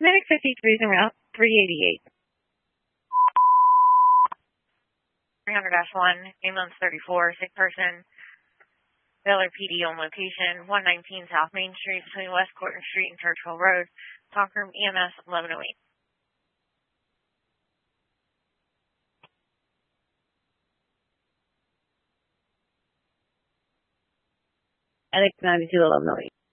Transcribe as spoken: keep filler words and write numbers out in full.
Medic fifty-three is en route, three eighty-eight. three hundred dash one, ambulance thirty-four, sick person, Baylor P D on location, one nineteen South Main Street between West Courtney Street and Churchill Road, talk room E M S eleven oh eight. Alex ninety-two eleven oh eight.